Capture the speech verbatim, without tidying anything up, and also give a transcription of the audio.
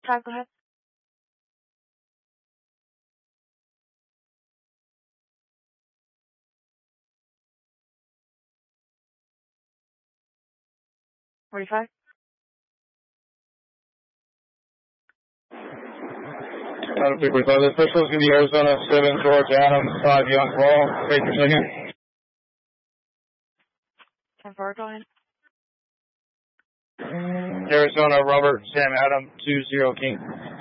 Todd, go ahead. forty-five. Adam three forty-five. The first one's going to be Arizona seven, George Adams, five, Young Paul. Take your second. ten four, go ahead. Arizona Robert, Sam Adam, two zero King.